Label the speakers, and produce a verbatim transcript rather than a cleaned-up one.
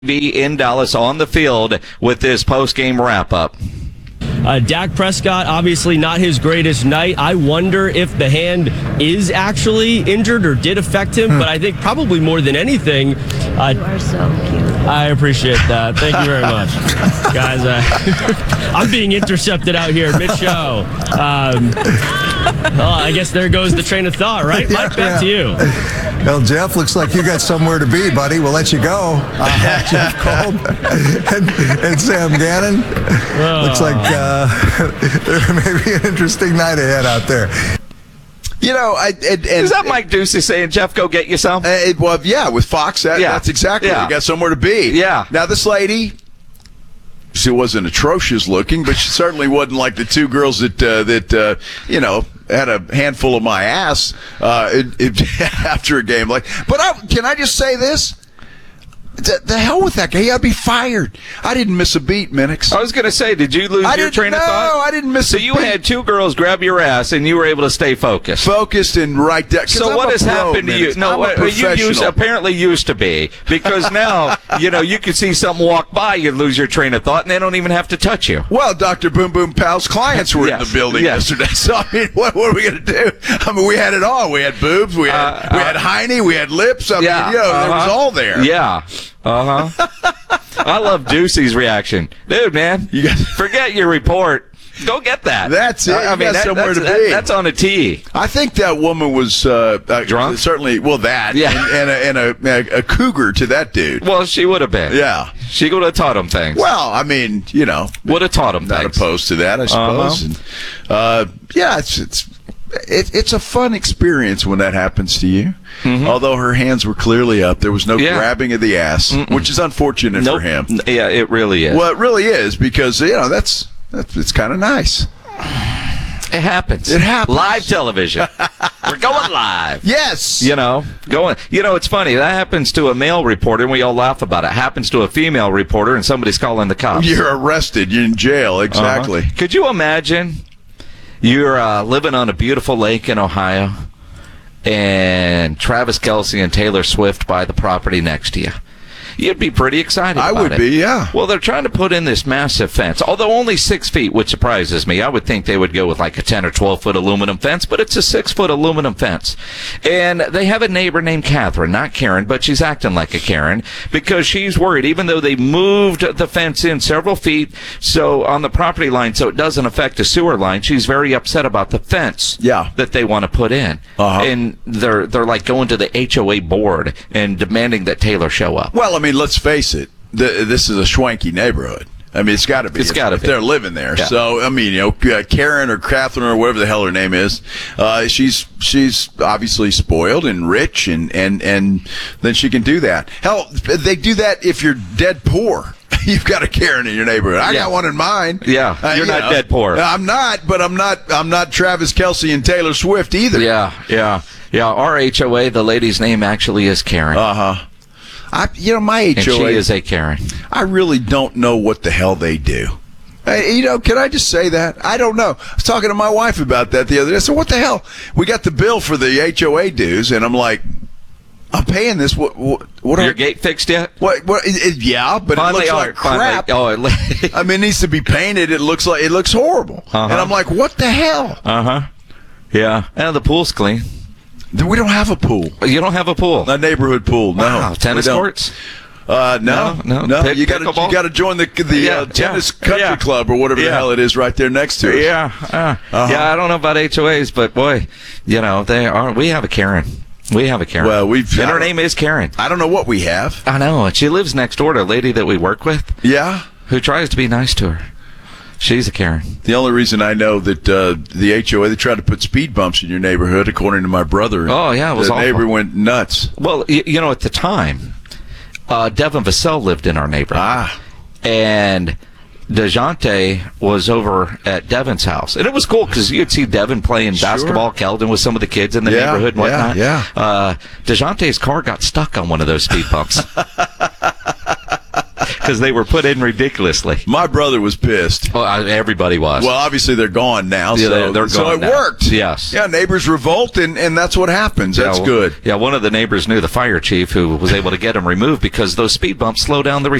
Speaker 1: Be in Dallas on the field with this post-game wrap-up.
Speaker 2: Uh, Dak Prescott, obviously not his greatest night. I wonder if the hand is actually injured or did affect him, but I think probably more than anything. Uh,
Speaker 3: You are so cute.
Speaker 2: I appreciate that. Thank you very much. Guys, uh, I'm being intercepted out here mid-show. Um, well, I guess there goes the train of thought, right?
Speaker 4: Yeah,
Speaker 2: Mike, back
Speaker 4: yeah.
Speaker 2: to you.
Speaker 4: Well, Jeff, looks like you got somewhere to be, buddy. We'll let you go. Uh, Jeff Kolb and, and Sam Gannon.
Speaker 2: Oh.
Speaker 4: Looks like uh, there may be an interesting night ahead out there.
Speaker 5: You know, I, and, and,
Speaker 1: Is that Mike Ducey saying, Jeff, go get you some?
Speaker 5: Uh, it, well, yeah, with Fox, that,
Speaker 1: Yeah.
Speaker 5: that's exactly
Speaker 1: Yeah.
Speaker 5: it. You got somewhere to be.
Speaker 1: Yeah.
Speaker 5: Now, this lady, she wasn't atrocious looking, but she certainly wasn't like the two girls that, uh, that uh, you know, had a handful of my ass uh, it, it, after a game. Like, But I, can I just say this? The, the hell with that guy. He ought to be fired. I didn't miss a beat, Minix.
Speaker 1: I was going to say, did you lose
Speaker 5: I
Speaker 1: your
Speaker 5: didn't-
Speaker 1: train of
Speaker 5: no,
Speaker 1: thought?
Speaker 5: I didn't miss
Speaker 1: So
Speaker 5: a
Speaker 1: you
Speaker 5: beat.
Speaker 1: had two girls grab your ass, and you were able to stay focused.
Speaker 5: Focused and right there. 'Cause
Speaker 1: So
Speaker 5: I'm
Speaker 1: what
Speaker 5: a
Speaker 1: has
Speaker 5: pro,
Speaker 1: happened to you?
Speaker 5: Minix.
Speaker 1: No,
Speaker 5: I'm a
Speaker 1: what, you used,
Speaker 5: professional.
Speaker 1: apparently used to be, because now, you know, you can see something walk by, you lose your train of thought, and they don't even have to touch you.
Speaker 5: Well, Doctor Boom Boom Pal's clients were
Speaker 1: Yes,
Speaker 5: in the building
Speaker 1: yes.
Speaker 5: yesterday, so I mean, what, what are we going to do? I mean, we had it all. We had boobs, we had
Speaker 1: Uh,
Speaker 5: we had Heine, we had lips. I
Speaker 1: Yeah,
Speaker 5: mean, you know, there was
Speaker 1: uh-huh.
Speaker 5: all there.
Speaker 1: Yeah. Uh huh. I love Ducey's reaction, dude. Man,
Speaker 5: You got-
Speaker 1: forget your report. Go get that.
Speaker 5: That's it.
Speaker 1: I
Speaker 5: You
Speaker 1: mean,
Speaker 5: got
Speaker 1: that,
Speaker 5: somewhere
Speaker 1: that's,
Speaker 5: to
Speaker 1: that-
Speaker 5: be.
Speaker 1: that's on a tee.
Speaker 5: I think that woman was uh, uh,
Speaker 1: Drunk?
Speaker 5: Certainly, well, that
Speaker 1: Yeah.
Speaker 5: and, and, a, and a, a, a cougar to that dude.
Speaker 1: Well, she would have been.
Speaker 5: Yeah.
Speaker 1: She would have taught him things.
Speaker 5: Well, I mean, you know,
Speaker 1: would have taught him
Speaker 5: not
Speaker 1: things.
Speaker 5: opposed to that, I suppose.
Speaker 1: Uh-huh.
Speaker 5: And, uh, yeah, it's it's it, it's a fun experience when that happens to you.
Speaker 1: Mm-hmm.
Speaker 5: Although her hands were clearly up, there was no
Speaker 1: Yeah.
Speaker 5: grabbing of the ass, which is unfortunate
Speaker 1: Nope.
Speaker 5: for him.
Speaker 1: Yeah, it really is.
Speaker 5: Well, it really is because you know that's that's it's kind of nice.
Speaker 1: It happens.
Speaker 5: It happens.
Speaker 1: Live television. We're going live.
Speaker 5: Yes.
Speaker 1: You know, going. You know, it's funny. That happens to a male reporter, and we all laugh about it. Happens to a female reporter, and somebody's calling the cops.
Speaker 5: You're arrested. You're in jail. Exactly.
Speaker 1: Uh-huh. Could you imagine you're uh, living on a beautiful lake in Ohio, and Travis Kelce and Taylor Swift buy the property next to you? You'd be pretty excited
Speaker 5: I
Speaker 1: about
Speaker 5: would
Speaker 1: it.
Speaker 5: be, yeah.
Speaker 1: Well, they're trying to put in this massive fence, although only six feet, which surprises me. I would think they would go with like a ten or twelve foot aluminum fence, but it's a six foot aluminum fence. And they have a neighbor named Catherine, not Karen, but she's acting like a Karen because she's worried, even though they moved the fence in several feet so on the property line so it doesn't affect the sewer line. She's very upset about the fence
Speaker 5: Yeah.
Speaker 1: that they want to put in.
Speaker 5: Uh-huh.
Speaker 1: And they're, they're like going to the H O A board and demanding that Taylor show up.
Speaker 5: Well, I mean, let's face it. The, this is a schwanky neighborhood. I mean, it's got to be.
Speaker 1: It's
Speaker 5: if-
Speaker 1: gotta
Speaker 5: if
Speaker 1: be.
Speaker 5: they're living there.
Speaker 1: Yeah.
Speaker 5: So, I mean, you know, uh, Karen or Catherine or whatever the hell her name is, uh, she's she's obviously spoiled and rich, and, and, and then she can do that. Hell, they do that if you're dead poor. You've got a Karen in your neighborhood. I
Speaker 1: Yeah.
Speaker 5: got one in mine.
Speaker 1: Yeah,
Speaker 5: Uh,
Speaker 1: you're
Speaker 5: you
Speaker 1: not dead poor.
Speaker 5: I'm not, but I'm not. I'm not Travis Kelce and Taylor Swift either.
Speaker 1: Yeah, yeah, yeah. Our H O A, the lady's name actually is Karen.
Speaker 5: Uh huh. I, you know, my
Speaker 1: and
Speaker 5: H O A
Speaker 1: she is a Karen.
Speaker 5: I really don't know what the hell they do. Hey, you know, can I just say that? I don't know. I was talking to my wife about that the other day. I said, what the hell? We got the bill for the H O A dues, and I'm like, I'm paying this. What? What? what
Speaker 1: Your
Speaker 5: are,
Speaker 1: gate fixed yet?
Speaker 5: What? what it, it- yeah, but
Speaker 1: Finally,
Speaker 5: it looks
Speaker 1: oh,
Speaker 5: like crap.
Speaker 1: Finally, oh, it,
Speaker 5: I mean, it needs to be painted. It looks like it looks horrible.
Speaker 1: Uh-huh.
Speaker 5: And I'm like, what the hell?
Speaker 1: uh huh. Yeah. And the pool's clean.
Speaker 5: We don't have a pool.
Speaker 1: You don't have a pool.
Speaker 5: A neighborhood pool. No.
Speaker 1: Wow, tennis
Speaker 5: we don't.
Speaker 1: courts.
Speaker 5: Uh, no,
Speaker 1: No, no.
Speaker 5: no.
Speaker 1: Pick-
Speaker 5: you got to
Speaker 1: pickleball?
Speaker 5: you got to join the the
Speaker 1: Yeah,
Speaker 5: uh, tennis
Speaker 1: yeah,
Speaker 5: country
Speaker 1: yeah.
Speaker 5: club or whatever the
Speaker 1: Yeah.
Speaker 5: hell it is right there next to us.
Speaker 1: Yeah. Uh,
Speaker 5: Uh-huh.
Speaker 1: Yeah. I don't know about H O As, but boy, you know they are. We have a Karen. We have a Karen.
Speaker 5: Well, we've-
Speaker 1: and
Speaker 5: I
Speaker 1: her
Speaker 5: don't-
Speaker 1: name is Karen.
Speaker 5: I don't know what we have.
Speaker 1: I know. And she lives next door to a lady that we work with
Speaker 5: Yeah.
Speaker 1: who tries to be nice to her. She's a Karen.
Speaker 5: The only reason I know that uh, the H O A, they tried to put speed bumps in your neighborhood, according to my brother.
Speaker 1: Oh, yeah, it was
Speaker 5: the
Speaker 1: awful.
Speaker 5: neighbor went nuts.
Speaker 1: Well, you, you know, at the time, uh, Devin Vassell lived in our neighborhood.
Speaker 5: Ah.
Speaker 1: And DeJounte was over at Devin's house. And it was cool because you'd see Devin playing
Speaker 5: Sure.
Speaker 1: basketball, Keldon with some of the kids in the
Speaker 5: Yeah,
Speaker 1: neighborhood and whatnot.
Speaker 5: yeah,
Speaker 1: Uh, DeJounte's car got stuck on one of those speed bumps. because they were put in ridiculously.
Speaker 5: My brother was pissed.
Speaker 1: Well, I- everybody was.
Speaker 5: Well, obviously they're gone now,
Speaker 1: Yeah,
Speaker 5: so,
Speaker 1: they're- they're
Speaker 5: so
Speaker 1: gone
Speaker 5: it
Speaker 1: now.
Speaker 5: worked.
Speaker 1: Yes.
Speaker 5: Yeah, neighbors revolt, and, and that's what happens. That's
Speaker 1: Yeah,
Speaker 5: good.
Speaker 1: Yeah, one of the neighbors knew the fire chief who was able to get him removed because those speed bumps slow down the